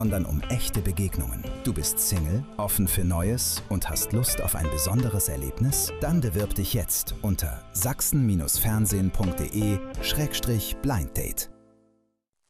sondern um echte Begegnungen. Du bist Single, offen für Neues und hast Lust auf ein besonderes Erlebnis? Dann bewirb dich jetzt unter sachsen-fernsehen.de/Blinddate.